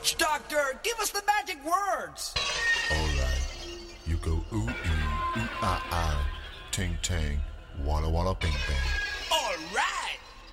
witch doctor, give us the magic words. All right. You go ooh ee, ooh ah ah, ting tang, walla walla bing bang. All right.